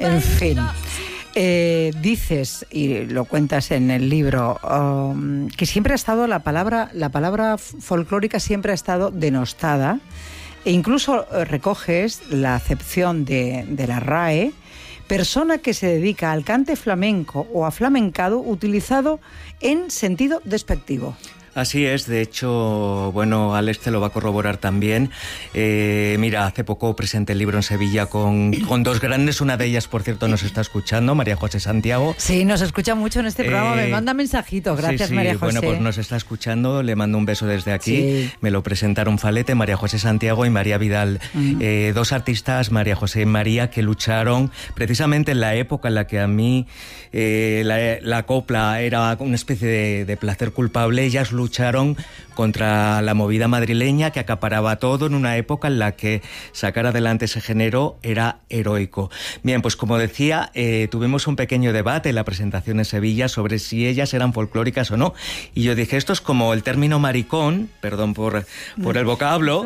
En fin. Dices, y lo cuentas en el libro, que siempre ha estado la palabra folclórica siempre ha estado denostada, e incluso recoges la acepción de la RAE, persona que se dedica al cante flamenco o a flamencado utilizado en sentido despectivo. Así es, de hecho, bueno, Alex te lo va a corroborar también. Mira, hace poco presenté el libro en Sevilla con dos grandes, una de ellas, por cierto, nos está escuchando, María José Santiago. Sí, nos escucha mucho en este programa, me manda mensajitos, gracias sí, María José. Bueno, pues nos está escuchando, le mando un beso desde aquí. Sí. Me lo presentaron Falete, María José Santiago y María Vidal, dos artistas, María José y María, que lucharon precisamente en la época en la que a mí la copla era una especie de placer culpable. Ellas lucharon contra la movida madrileña que acaparaba todo en una época en la que sacar adelante ese género era heroico. Bien, pues como decía, tuvimos un pequeño debate en la presentación en Sevilla sobre si ellas eran folclóricas o no, y yo dije, esto es como el término maricón, perdón por el vocablo,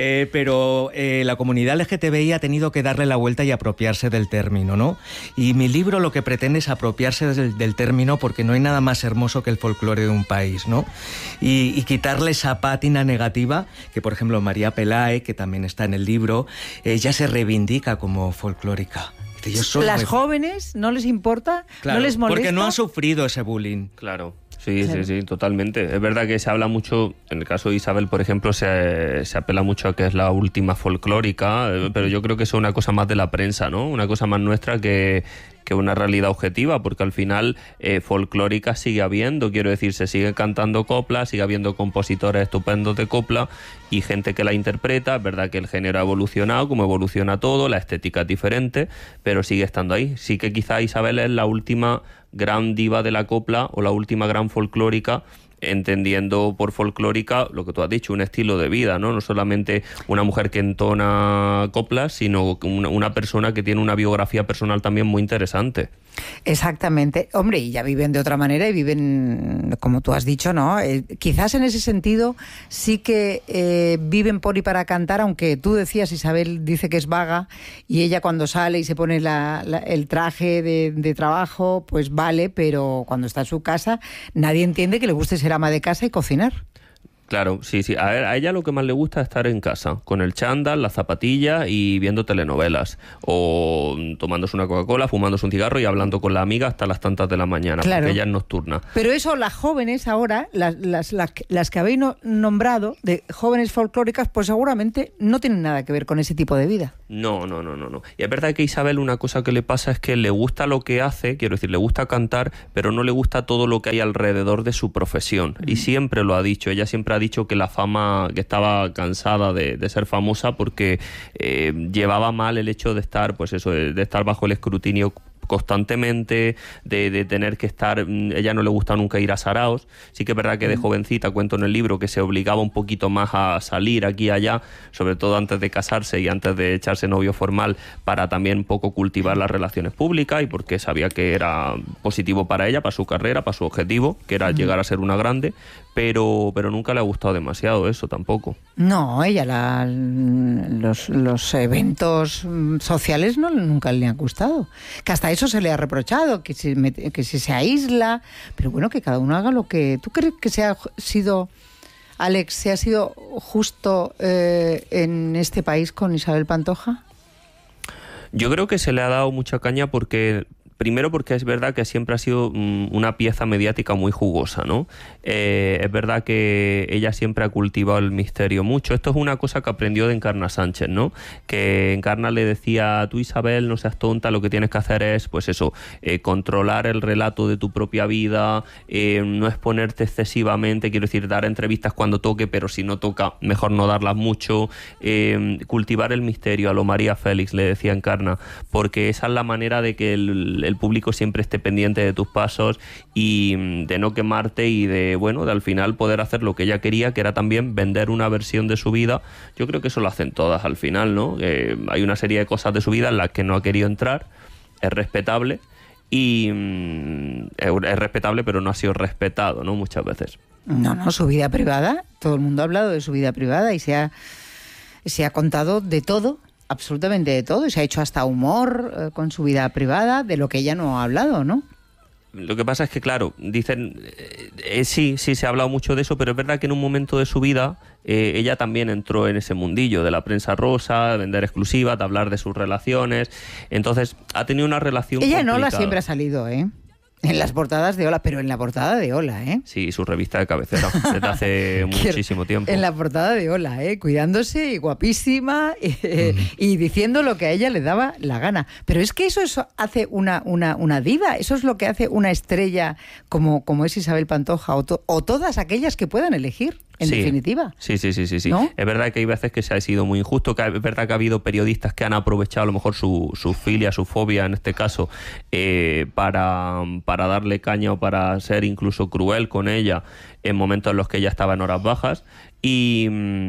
pero la comunidad LGTBI ha tenido que darle la vuelta y apropiarse del término, ¿no? Y mi libro lo que pretende es apropiarse del término, porque no hay nada más hermoso que el folclore de un país, ¿no? Y quitarle esa pátina negativa que, por ejemplo, María Pelae, que también está en el libro, ella se reivindica como folclórica. ¿Las jóvenes no les importa? Claro, ¿no les molesta? Porque no han sufrido ese bullying. Claro. Sí, totalmente. Es verdad que se habla mucho, en el caso de Isabel, por ejemplo, se apela mucho a que es la última folclórica, pero yo creo que eso es una cosa más de la prensa, ¿no? Una cosa más nuestra que una realidad objetiva, porque al final folclórica sigue habiendo, quiero decir, se sigue cantando copla, sigue habiendo compositores estupendos de copla y gente que la interpreta. Es verdad que el género ha evolucionado, como evoluciona todo, la estética es diferente, pero sigue estando ahí. Sí que quizá Isabel es la última gran diva de la copla o la última gran folclórica, entendiendo por folclórica lo que tú has dicho, un estilo de vida, ¿no? No solamente una mujer que entona coplas, sino una persona que tiene una biografía personal también muy interesante. Exactamente. Hombre, y ya viven de otra manera y viven, como tú has dicho, ¿no? Quizás en ese sentido sí que viven por y para cantar, aunque tú decías, Isabel dice que es vaga y ella cuando sale y se pone el traje de trabajo, pues vale, pero cuando está en su casa nadie entiende que le guste ser ama de casa y cocinar. Claro, sí. A ella lo que más le gusta es estar en casa, con el chándal, las zapatillas y viendo telenovelas. O tomándose una Coca-Cola, fumándose un cigarro y hablando con la amiga hasta las tantas de la mañana, claro. Porque ella es nocturna. Pero eso, las jóvenes ahora, las que habéis nombrado, de jóvenes folclóricas, pues seguramente no tienen nada que ver con ese tipo de vida. No. Y es verdad que a Isabel una cosa que le pasa es que le gusta lo que hace, quiero decir, le gusta cantar, pero no le gusta todo lo que hay alrededor de su profesión. Y siempre lo ha dicho, ella siempre ha dicho que la fama, que estaba cansada de ser famosa porque llevaba mal el hecho de estar, pues eso, de estar bajo el escrutinio constantemente, de tener que estar, ella no le gusta nunca ir a saraos. Sí que es verdad que de jovencita, cuento en el libro, que se obligaba un poquito más a salir aquí y allá, sobre todo antes de casarse y antes de echarse novio formal, para también un poco cultivar las relaciones públicas y porque sabía que era positivo para ella, para su carrera, para su objetivo, que era llegar a ser una grande, pero nunca le ha gustado demasiado eso tampoco. No, ella los eventos sociales nunca le han gustado. Que hasta eso se le ha reprochado, que si se aísla, pero bueno, que cada uno haga lo que... ¿Tú crees que Alex, se ha sido justo en este país con Isabel Pantoja? Yo creo que se le ha dado mucha caña primero porque es verdad que siempre ha sido una pieza mediática muy jugosa, ¿no? Es verdad que ella siempre ha cultivado el misterio mucho. Esto es una cosa que aprendió de Encarna Sánchez, ¿no? Que Encarna le decía, tú Isabel, no seas tonta, lo que tienes que hacer es, pues eso, controlar el relato de tu propia vida, no exponerte excesivamente, quiero decir, dar entrevistas cuando toque, pero si no toca, mejor no darlas mucho, cultivar el misterio a lo María Félix, le decía Encarna, porque esa es la manera de que el público siempre esté pendiente de tus pasos y de no quemarte y de al final poder hacer lo que ella quería, que era también vender una versión de su vida. Yo creo que eso lo hacen todas al final, ¿no? Hay una serie de cosas de su vida en las que no ha querido entrar, es respetable es respetable, pero no ha sido respetado, ¿no? Muchas veces. No, su vida privada, todo el mundo ha hablado de su vida privada y se ha contado de todo absolutamente de todo y se ha hecho hasta humor con su vida privada, de lo que ella no ha hablado, ¿no? Lo que pasa es que, claro, dicen, sí, se ha hablado mucho de eso, pero es verdad que en un momento de su vida ella también entró en ese mundillo de la prensa rosa, de vender exclusivas, de hablar de sus relaciones. Entonces, ha tenido una relación ella complicada. en Hola siempre ha salido, en las portadas de Hola, pero en la portada de Hola, Sí, su revista de cabecera, desde hace muchísimo tiempo. En la portada de Hola, cuidándose y guapísima y diciendo lo que a ella le daba la gana. Pero es que eso hace una diva, eso es lo que hace una estrella como es Isabel Pantoja o todas aquellas que puedan elegir. En definitiva. Sí. ¿No? Es verdad que hay veces que se ha sido muy injusto, que es verdad que ha habido periodistas que han aprovechado a lo mejor su filia, su fobia en este caso, para darle caña o para ser incluso cruel con ella en momentos en los que ella estaba en horas bajas. Y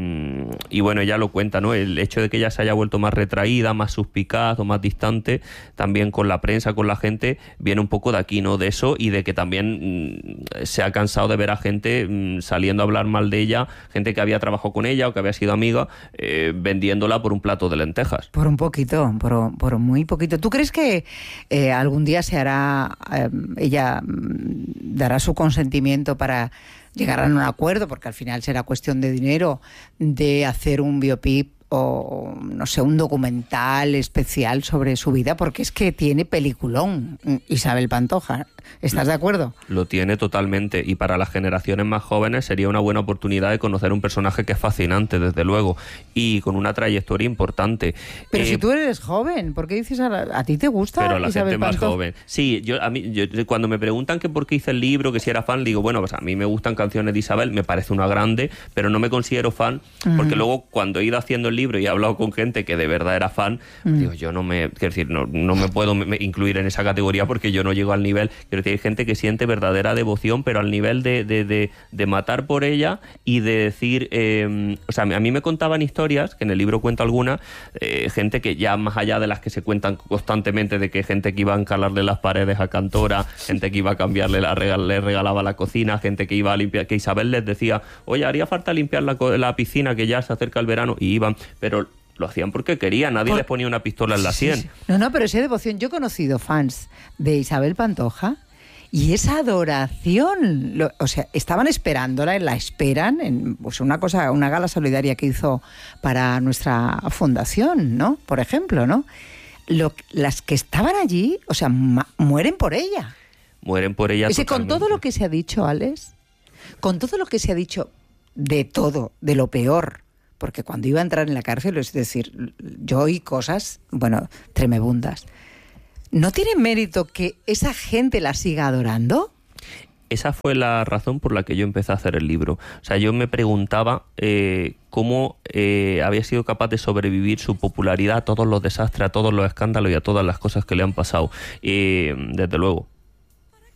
bueno, ella lo cuenta, ¿no? El hecho de que ella se haya vuelto más retraída, más suspicaz o más distante, también con la prensa, con la gente, viene un poco de aquí, ¿no? De eso, y de que también se ha cansado de ver a gente saliendo a hablar mal de ella, gente que había trabajado con ella o que había sido amiga, vendiéndola por un plato de lentejas. Por un poquito, por muy poquito. ¿Tú crees que algún día se hará, ella dará su consentimiento para llegarán a un acuerdo, porque al final será cuestión de dinero, de hacer un biopic o, no sé, un documental especial sobre su vida, porque es que tiene peliculón Isabel Pantoja? ¿Estás de acuerdo? Lo tiene totalmente, y para las generaciones más jóvenes sería una buena oportunidad de conocer un personaje que es fascinante, desde luego, y con una trayectoria importante. Pero si tú eres joven, ¿por qué dices a ti te gusta pero a la Isabel gente Pantoja? más joven? Sí, yo cuando me preguntan que por qué hice el libro, que si era fan, digo, bueno, pues a mí me gustan canciones de Isabel, me parece una grande, pero no me considero fan, porque luego cuando he ido haciendo el libro y he hablado con gente que de verdad era fan, digo, yo no me puedo incluir en esa categoría porque yo no llego al nivel. Quiero decir, hay gente que siente verdadera devoción, pero al nivel de matar por ella y de decir, o sea, a mí me contaban historias, que en el libro cuento algunas, gente que ya más allá de las que se cuentan constantemente, de que gente que iba a encalarle las paredes a Cantora, gente que iba a cambiarle le regalaba la cocina, gente que iba a limpiar, que Isabel les decía, oye, haría falta limpiar la piscina, que ya se acerca el verano, y iban, pero lo hacían porque querían, nadie les ponía una pistola en la sien. Sí. No, pero esa devoción, yo he conocido fans de Isabel Pantoja y esa adoración, o sea, estaban esperándola, la esperan en pues una gala solidaria que hizo para nuestra fundación, ¿no? Por ejemplo, ¿no? Las que estaban allí, o sea, mueren por ella. Mueren por ella totalmente. Con todo lo que se ha dicho, Alex, con todo lo que se ha dicho de todo, de lo peor, porque cuando iba a entrar en la cárcel, es decir, yo oí cosas, bueno, tremebundas. ¿No tiene mérito que esa gente la siga adorando? Esa fue la razón por la que yo empecé a hacer el libro. O sea, yo me preguntaba cómo había sido capaz de sobrevivir su popularidad a todos los desastres, a todos los escándalos y a todas las cosas que le han pasado. Desde luego,